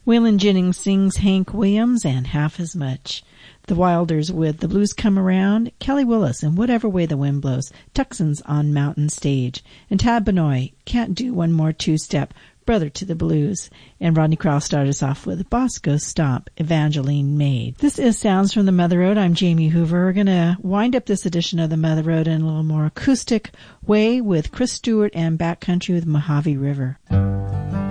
Waylon Jennings sings Hank Williams and Half as Much. The Wilders with The Blues Come Around, Kelly Willis in Whatever Way the Wind Blows, Tucson's on Mountain Stage, and Tab Benoit, Can't Do One More Two-Step, Brother to the Blues. And Rodney Crowell started us off with Bosco Stomp, Evangeline Maid. This is Sounds from the Mother Road. I'm Jamie Hoover. We're going to wind up this edition of the Mother Road in a little more acoustic way with Chris Stewart and Backcountry with Mojave River.